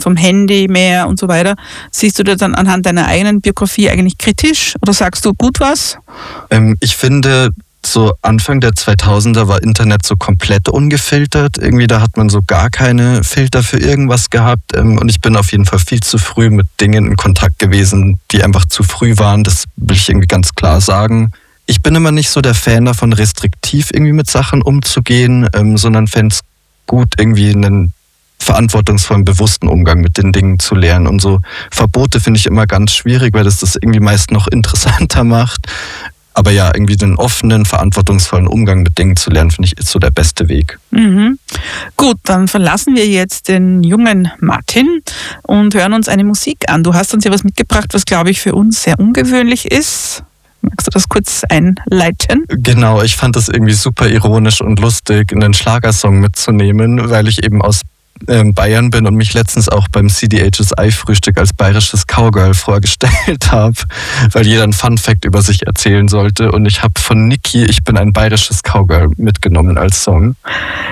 vom Handy mehr und so weiter. Siehst du das dann anhand deiner eigenen Biografie eigentlich kritisch oder sagst du, gut was? Ich finde, so Anfang der 2000er war Internet so komplett ungefiltert. Irgendwie da hat man so gar keine Filter für irgendwas gehabt. Und ich bin auf jeden Fall viel zu früh mit Dingen in Kontakt gewesen, die einfach zu früh waren. Das will ich irgendwie ganz klar sagen. Ich bin immer nicht so der Fan davon, restriktiv irgendwie mit Sachen umzugehen, sondern fände es gut, irgendwie einen verantwortungsvollen, bewussten Umgang mit den Dingen zu lernen. Und so Verbote finde ich immer ganz schwierig, weil das irgendwie meist noch interessanter macht. Aber ja, irgendwie den offenen, verantwortungsvollen Umgang mit Dingen zu lernen, finde ich, ist so der beste Weg. Mhm. Gut, dann verlassen wir jetzt den jungen Martin und hören uns eine Musik an. Du hast uns ja was mitgebracht, was, glaube ich, für uns sehr ungewöhnlich ist. Magst du das kurz einleiten? Genau, ich fand das irgendwie super ironisch und lustig, einen Schlagersong mitzunehmen, weil ich eben aus Bayern bin und mich letztens auch beim CDHSI-Frühstück als bayerisches Cowgirl vorgestellt habe, weil jeder einen Fun-Fact über sich erzählen sollte. Und ich habe von Niki, ich bin ein bayerisches Cowgirl, mitgenommen als Song.